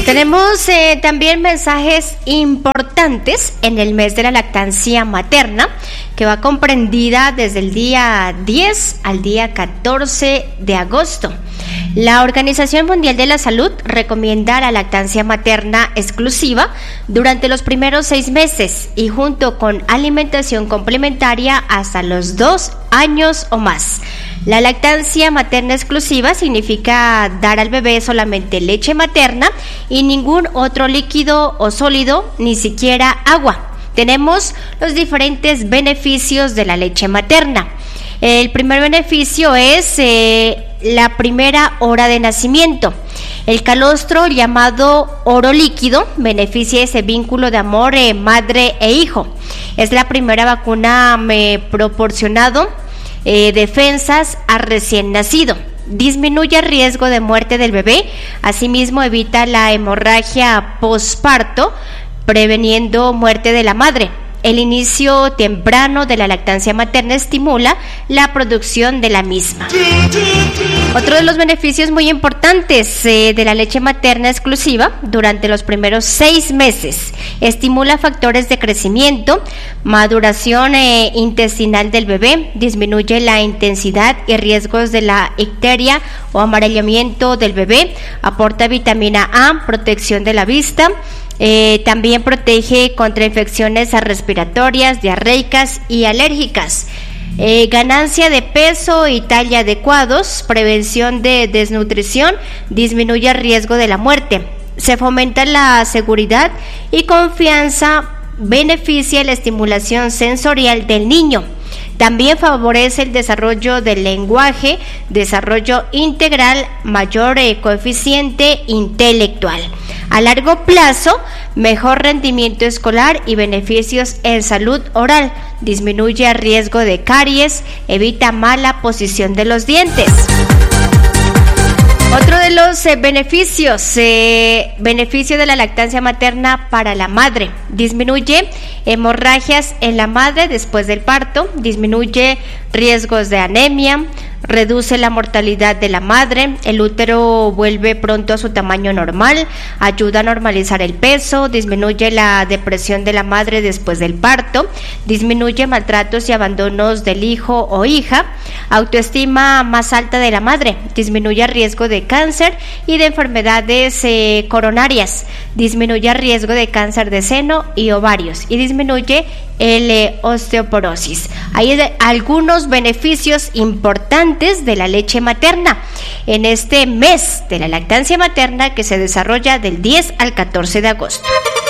Tenemos también mensajes importantes en el mes de la lactancia materna, que va comprendida desde el día 10 al día 14 de agosto. La Organización Mundial de la Salud recomienda la lactancia materna exclusiva durante los primeros 6 meses y junto con alimentación complementaria hasta los 2 años o más. La lactancia materna exclusiva significa dar al bebé solamente leche materna y ningún otro líquido o sólido, ni siquiera agua. Tenemos los diferentes beneficios de la leche materna. El primer beneficio es la primera hora de nacimiento. El calostro, llamado oro líquido, beneficia ese vínculo de amor madre e hijo. Es la primera vacuna proporcionado defensas a recién nacido. Disminuye el riesgo de muerte del bebé. Asimismo, evita la hemorragia posparto, preveniendo muerte de la madre. El inicio temprano de la lactancia materna estimula la producción de la misma. Otro de los beneficios muy importantes de la leche materna exclusiva durante los primeros 6 meses: estimula factores de crecimiento, maduración intestinal del bebé, disminuye la intensidad y riesgos de la icteria o amarillamiento del bebé, aporta vitamina A, protección de la vista. También protege contra infecciones respiratorias, diarreicas y alérgicas. Ganancia de peso y talla adecuados, prevención de desnutrición, disminuye el riesgo de la muerte. Se fomenta la seguridad y confianza, beneficia la estimulación sensorial del niño. También favorece el desarrollo del lenguaje, desarrollo integral, mayor coeficiente intelectual. A largo plazo, mejor rendimiento escolar y beneficios en salud oral. Disminuye el riesgo de caries, evita mala posición de los dientes. Otro de los beneficio de la lactancia materna para la madre: disminuye hemorragias en la madre después del parto, disminuye riesgos de anemia, reduce la mortalidad de la madre, el útero vuelve pronto a su tamaño normal, ayuda a normalizar el peso, disminuye la depresión de la madre después del parto, disminuye maltratos y abandonos del hijo o hija, autoestima más alta de la madre, disminuye el riesgo de cáncer y de enfermedades coronarias, disminuye el riesgo de cáncer de seno y ovarios y disminuye el osteoporosis. Hay algunos beneficios importantes de la leche materna en este mes de la lactancia materna que se desarrolla del 10 al 14 de agosto.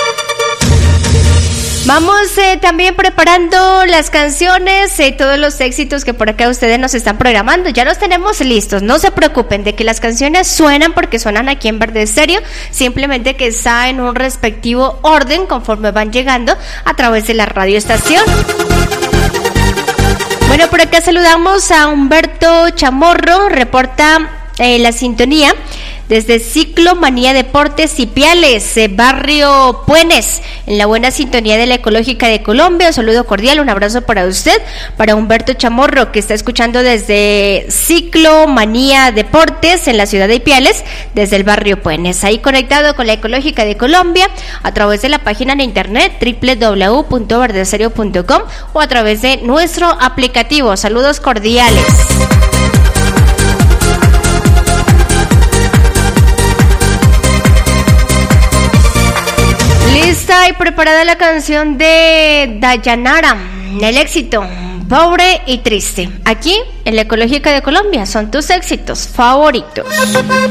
Vamos también preparando las canciones, todos los éxitos que por acá ustedes nos están programando. Ya los tenemos listos, no se preocupen de que las canciones suenan porque suenan aquí en Verde Estéreo, simplemente que está en un respectivo orden conforme van llegando a través de la radioestación. Bueno, por acá saludamos a Humberto Chamorro, reporta la sintonía desde Ciclo Manía Deportes Ipiales, barrio Puenes, en la buena sintonía de la Ecológica de Colombia. Un saludo cordial, un abrazo para usted, para Humberto Chamorro, que está escuchando desde Ciclo Manía Deportes en la ciudad de Ipiales, desde el barrio Puenes, ahí conectado con la Ecológica de Colombia a través de la página en internet www.verdestereo.com o a través de nuestro aplicativo. Saludos cordiales. Lista y preparada la canción de Dayanara, el éxito, Pobre y Triste. Aquí en la Ecológica de Colombia son tus éxitos favoritos.